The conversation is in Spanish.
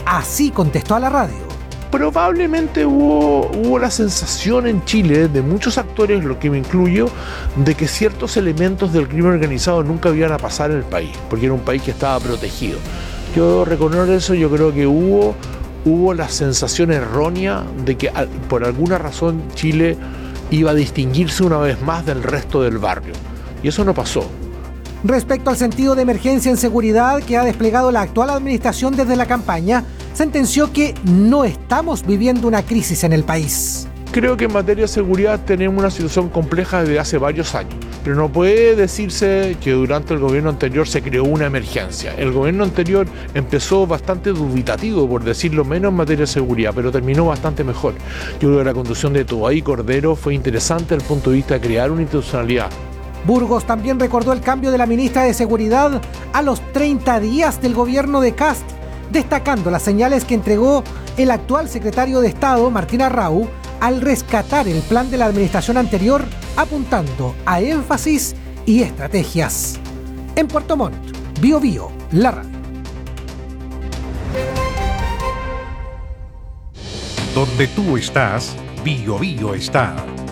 Así contestó a la radio. Probablemente hubo la sensación en Chile de muchos actores, lo que me incluyo, de que ciertos elementos del crimen organizado nunca iban a pasar en el país, porque era un país que estaba protegido. Yo reconozco eso, yo creo que hubo la sensación errónea de que por alguna razón Chile iba a distinguirse una vez más del resto del barrio. Y eso no pasó. Respecto al sentido de emergencia en seguridad que ha desplegado la actual administración desde la campaña, sentenció que no estamos viviendo una crisis en el país. Creo que en materia de seguridad tenemos una situación compleja desde hace varios años, pero no puede decirse que durante el gobierno anterior se creó una emergencia. El gobierno anterior empezó bastante dubitativo, por decirlo menos, en materia de seguridad, pero terminó bastante mejor. Yo creo que la conducción de Toay Cordero fue interesante desde el punto de vista de crear una institucionalidad. Burgos también recordó el cambio de la ministra de Seguridad a los 30 días del gobierno de Kast, destacando las señales que entregó el actual secretario de Estado, Martín Arrau, al rescatar el plan de la administración anterior, apuntando a énfasis y estrategias. En Puerto Montt, Bío Bío, la radio. Donde tú estás, Bío Bío está.